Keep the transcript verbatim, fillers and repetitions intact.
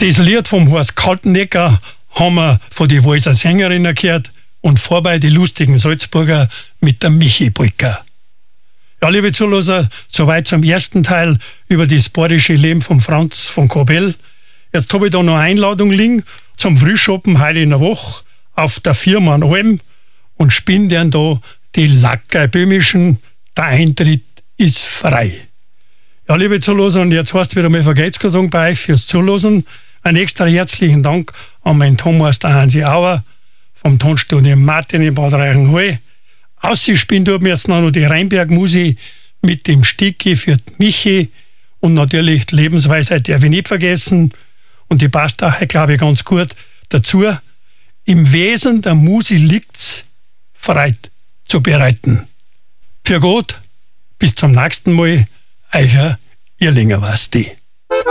Das Lied vom Horst Kaltenecker haben wir von den Walser Sängerinnen gehört und vorbei die lustigen Salzburger mit der Michi-Polka. Ja, liebe Zuhörer, soweit zum ersten Teil über das badische Leben von Franz von Kobell. Jetzt habe ich da noch eine Einladung liegen zum Frühschoppen heute in der Woche auf der Firma Alm und spinne dann da die Lacker Böhmischen. Der Eintritt ist frei. Ja, liebe Zuhörer, und jetzt heißt wieder mal vergeht's Gott bei euch fürs Zuhören. Ein extra herzlichen Dank an meinen Thomas, der Hansi Auer, vom Tonstudio Martin in Bad Reichenhall. Ausgespielt tut mir jetzt noch die Rheinberg-Musi mit dem Sticki für Michi und natürlich die Lebensweisheit darf ich nicht vergessen. Und die passt auch, glaube ich, ganz gut dazu. Im Wesen der Musi liegt's, Freude zu bereiten. Für Gott, bis zum nächsten Mal, euer Irlinger Wasti.